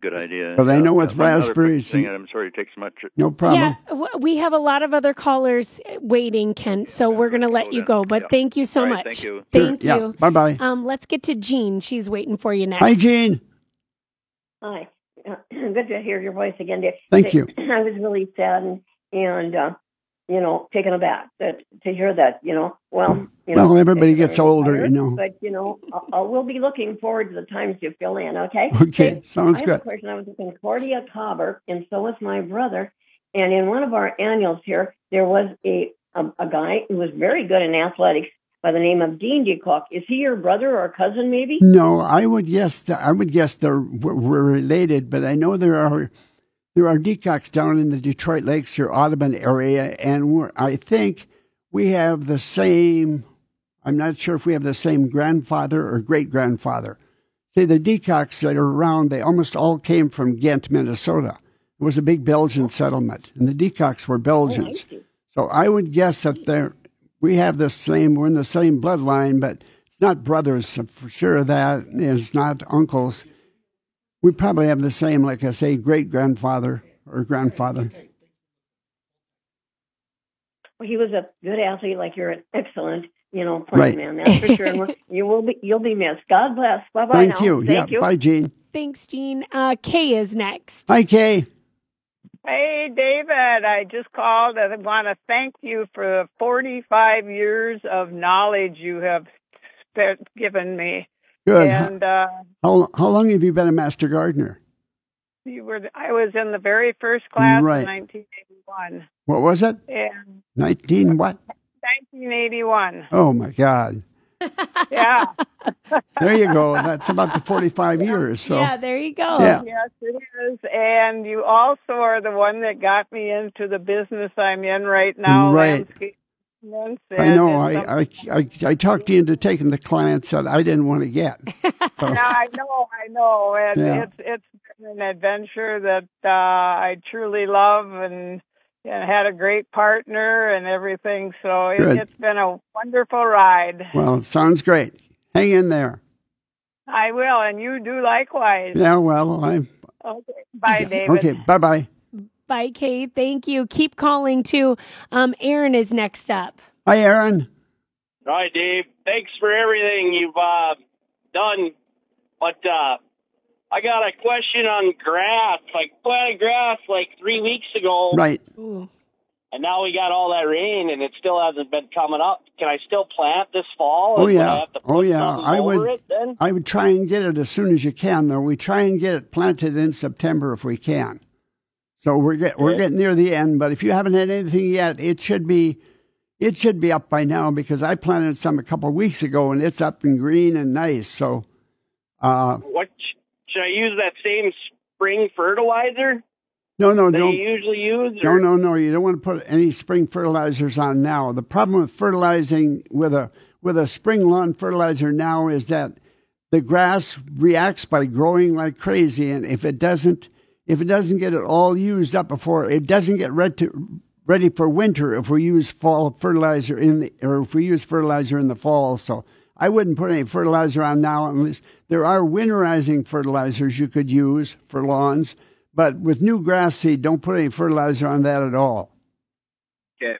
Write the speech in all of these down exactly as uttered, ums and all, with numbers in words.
good idea. But yeah. I know with One other quick raspberries, thing, and I'm sorry it takes much. no problem. Yeah, w- we have a lot of other callers waiting, Kent, so we're going to let you go. But Yeah. thank you so All right, much. thank you. Thank Sure, you. yeah, bye-bye. Um, let's get to Jean. She's waiting for you next. Hi, Jean. Hi. Uh, good to hear your voice again, Dave. Thank you. I was really sad and, and uh, you know, taken aback that, to hear that, you know. Well, you know, Well, everybody it's gets very older, tired, you know. But, you know, I, I will be looking forward to the times you fill in, okay? Okay, Dave, sounds I have good. a question. I was in Concordia Cobber, and so was my brother. And in one of our annuals here, there was a, a, a guy who was very good in athletics by the name of Dean DeCock. Is he your brother or cousin, maybe? No, I would guess that, I would guess they're we're we're related, but I know there are there are Deacocks down in the Detroit Lakes or Audubon area, and we're, I think we have the same. I'm not sure if we have the same grandfather or great grandfather. See, the Deacocks that are around, they almost all came from Ghent, Minnesota. It was a big Belgian settlement, and the Deacocks were Belgians. Oh, I see. So I would guess that they're we have the same, we're in the same bloodline, but it's not brothers for sure. That is not uncles. We probably have the same, like I say, great grandfather or grandfather. Well, he was a good athlete, like you're an excellent, you know, playing Right. man. That's for sure. And you will be, you'll be missed. God bless. Bye bye. Thank now. you. Thank yeah. you. Bye, Jean. Thanks, Jean. Uh, Kay is next. Hi, Kay. Hey, David, I just called and I want to thank you for the forty-five years of knowledge you have sp- given me. Good. And uh, How how long have you been a master gardener? you were, I was in the very first class Right. in nineteen eighty-one. What was it? And Nineteen what? nineteen eighty-one. Oh my God. Yeah. There you go. That's about the forty-five years. So Yeah, there you go. Yeah. Yes, it is. And you also are the one that got me into the business I'm in right now. Right. landscape maintenance, I and know. it's I, I I I talked you into taking the clients that I didn't want to get. So, Yeah, I know, I know, and Yeah. it's it's been an adventure that uh, I truly love, and, and had a great partner and everything. So it, Good. it's been a wonderful ride. well, it sounds great. Hang in there. I will, and you do likewise. Yeah. Well, I. Okay, bye, David. Okay. Bye bye. Bye, Kay. Thank you. Keep calling, too. Um, Aaron is next up. Hi, Aaron. Hi, Dave. Thanks for everything you've uh, done. But uh, I got a question on grass. I planted grass like three weeks ago, Right. Ooh. and now we got all that rain, and it still hasn't been coming up. Can I still plant this fall? Oh Would yeah. I have to put Oh yeah. something I over would. it then? I would try and get it as soon as you can. Though we try and get it planted in September if we can. So we're get, we're Okay. getting near the end. But if you haven't had anything yet, it should be it should be up by now because I planted some a couple of weeks ago and it's up and green and nice. So. Uh, What sh- should I use? That same spring fertilizer no, no, that don't. you usually use? No, or- no, no. You don't want to put any spring fertilizers on now. The problem with fertilizing with a with a spring lawn fertilizer now is that the grass reacts by growing like crazy, and if it doesn't if it doesn't get it all used up before it doesn't get ready to, ready for winter if we use fall fertilizer in the, or if we use fertilizer in the fall. So I wouldn't put any fertilizer on now unless there are winterizing fertilizers you could use for lawns. But with new grass seed, don't put any fertilizer on that at all. Okay.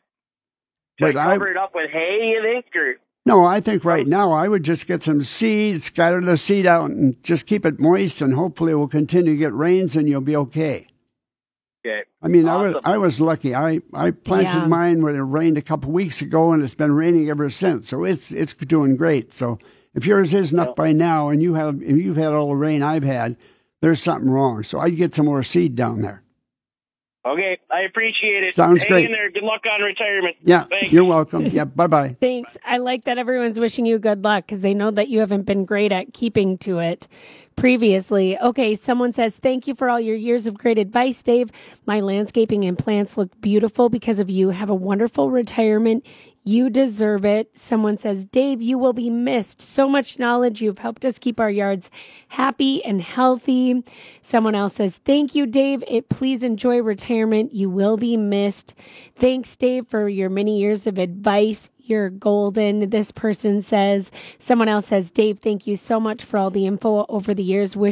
But Should I I- cover it up with hay, you think, or? No, I think right now I would just get some seed, scatter the seed out, and just keep it moist, and hopefully we'll continue to get rains, and you'll be okay. Okay. I mean, I was Awesome. I was lucky. I I planted Yeah. mine when it rained a couple of weeks ago, and it's been raining ever since. So it's it's doing great. So if yours isn't up by now, and you have if you've had all the rain I've had, there's something wrong. So I'd get some more seed down there. Okay, I appreciate it. Sounds Hang great. in there. Good luck on retirement. Yeah, Thanks. you're welcome. Yeah, bye bye. Thanks. I like that everyone's wishing you good luck because they know that you haven't been great at keeping to it previously. Okay, someone says, thank you for all your years of great advice, Dave. My landscaping and plants look beautiful because of you. Have a wonderful retirement. You deserve it. Someone says, Dave, you will be missed. So much knowledge. You've helped us keep our yards happy and healthy. Someone else says, thank you, Dave. It, please enjoy retirement. You will be missed. Thanks, Dave, for your many years of advice. You're golden. This person says. Someone else says, Dave, thank you so much for all the info over the years. Wish